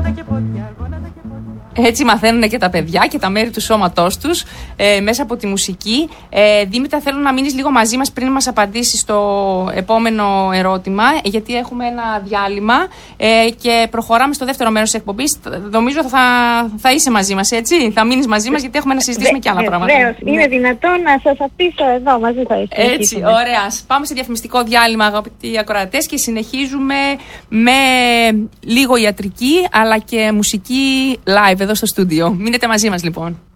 Έτσι μαθαίνουν και τα παιδιά και τα μέρη του σώματός τους μέσα από τη μουσική. Δήμητρα, θέλω να μείνεις λίγο μαζί μας πριν μας απαντήσεις στο επόμενο ερώτημα, γιατί έχουμε ένα διάλειμμα και προχωράμε στο δεύτερο μέρος της εκπομπής. Νομίζω θα είσαι μαζί μας, έτσι. Θα μείνεις μαζί μας, γιατί έχουμε να συζητήσουμε και άλλα πράγματα. Βεβαίως, είναι δυνατόν να σας αφήσω εδώ μαζί θα είστε. Έτσι, ωραία. Πάμε σε διαφημιστικό διάλειμμα, αγαπητοί ακροατές, και συνεχίζουμε με λίγο ιατρική αλλά και μουσική live εδώ στο στούντιο. Μείνετε μαζί μας λοιπόν.